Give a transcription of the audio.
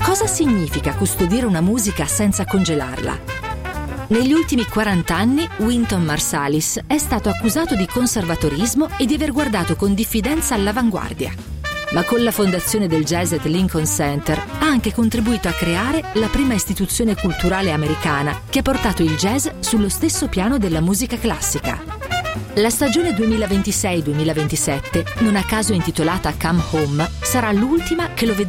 Cosa significa custodire una musica senza congelarla? Negli ultimi 40 anni Wynton Marsalis è stato accusato di conservatorismo e di aver guardato con diffidenza all'avanguardia. Ma con la fondazione del jazz at Lincoln Center ha anche contribuito a creare la prima istituzione culturale americana che ha portato il jazz sullo stesso piano della musica classica. La stagione 2026-2027, non a caso intitolata Come Home, sarà l'ultima che lo vedrà